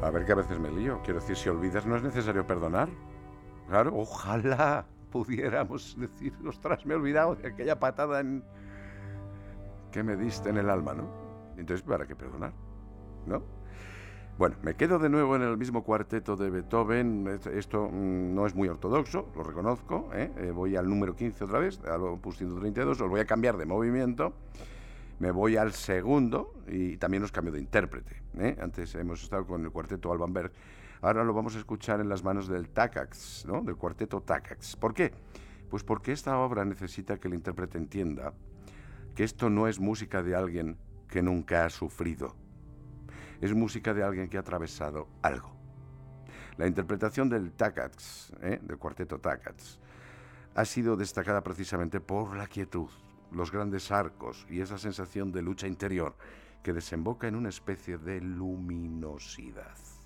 A ver, que a veces me lío. Quiero decir, si olvidas no es necesario perdonar. Claro, ojalá pudiéramos decir, ostras, me he olvidado de aquella patada que me diste en el alma, ¿no? Entonces, ¿para qué perdonar? ¿No? Bueno, me quedo de nuevo en el mismo cuarteto de Beethoven. Esto no es muy ortodoxo, lo reconozco, ¿eh? Voy al número 15 otra vez, al opus 132, os voy a cambiar de movimiento. Me voy al segundo y también os cambio de intérprete, ¿eh? Antes hemos estado con el cuarteto Alban Berg. Ahora lo vamos a escuchar en las manos del Takacs, ¿no? Del cuarteto Takacs. ¿Por qué? Pues porque esta obra necesita que el intérprete entienda que esto no es música de alguien que nunca ha sufrido. Es música de alguien que ha atravesado algo. La interpretación del Takacs, del cuarteto Takacs, ha sido destacada precisamente por la quietud, los grandes arcos y esa sensación de lucha interior que desemboca en una especie de luminosidad.